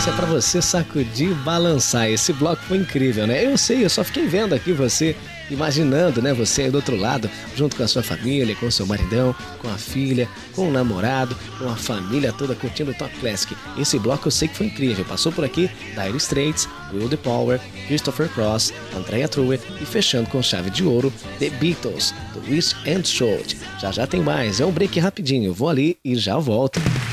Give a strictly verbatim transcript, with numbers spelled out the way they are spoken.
Essa é pra você sacudir e balançar. Esse bloco foi incrível, né? Eu sei, eu só fiquei vendo aqui você, imaginando, né? Você aí do outro lado, junto com a sua família, com o seu maridão, com a filha, com o namorado, com a família toda curtindo o Top Classic. Esse bloco eu sei que foi incrível. Passou por aqui Dire Straits, Will the Power, Christopher Cross, Andrea Truitt e fechando com chave de ouro, The Beatles, do Twist and Shout. Já já tem mais, é um break rapidinho. Vou ali e já volto.